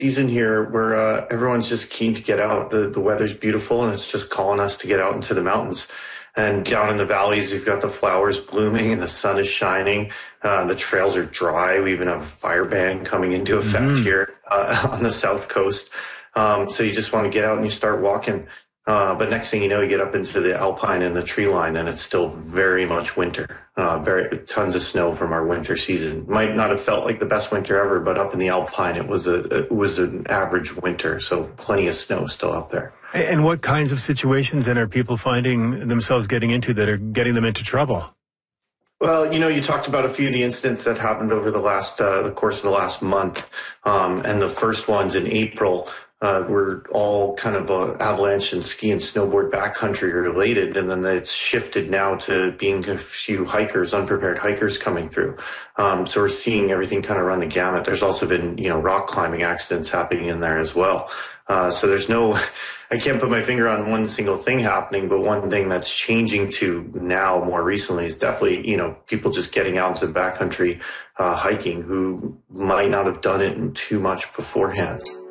season here where everyone's just keen to get out. The weather's beautiful and it's just calling us to get out into the mountains. And down in the valleys, we've got the flowers blooming and the sun is shining. The trails are dry. We even have a fire ban coming into effect here on the South Coast. So you just want to get out and you start walking. But next thing you know, you get up into the alpine and the tree line, and it's still very much winter. Tons of snow from our winter season. Might not have felt like the best winter ever, but up in the alpine, it was an average winter. So plenty of snow still up there. And what kinds of situations then are people finding themselves getting into that are getting them into trouble? Well, you talked about a few of the incidents that happened over the course of the last month. And the first ones in April, were all kind of avalanche and ski and snowboard backcountry related. And then it's shifted now to being a few unprepared hikers coming through. So we're seeing everything kind of run the gamut. There's also been, rock climbing accidents happening in there as well. So I can't put my finger on one single thing happening, but one thing that's changing to now more recently is definitely, people just getting out into the backcountry, hiking who might not have done it too much beforehand.